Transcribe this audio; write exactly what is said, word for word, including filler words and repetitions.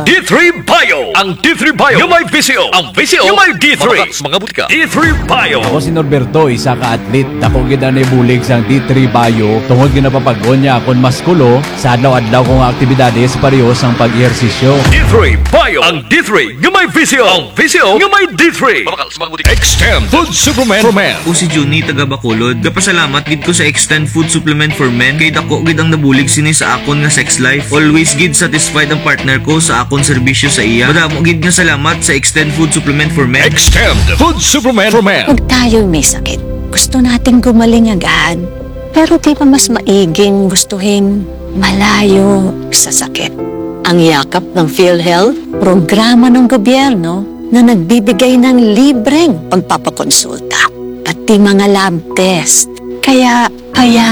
D three Bio. Ang D three Bio yung may V C O. Ang V C O yung may D three. Mga butika. D three Bio. Ako si Norberto, isa ka atlet. Dako gid ani bulig sang D three Bio. Tungod ginapapagon niya akon maskulo sa adlaw-adlaw kong aktibidades pareho sang pag-ehersisyo. D three Bio. Ang D three yung may V C O. Ang V C O yung may D three. Mga butika. Extend Food Supplement for Men. Ako si Juni taga Bacolod. Gapasalamat gid ko sa Extend Food Supplement for Men kay dako gid ang nabulig sini sa akon nga sex life. Always gid satisfied ang partner ko sa akon serbisyo sa iya. Madamo gid nga salamat sa Extend Food Supplement for Men. Extend Food Supplement for Men. Kung tayo'y may sakit, gusto nating gumaling agad. Pero di ba mas maiging gustuhin malayo sa sakit? Ang yakap ng PhilHealth, programa ng gobyerno na nagbibigay ng libreng pagpapakonsulta, pati mga lab test. Kaya, kaya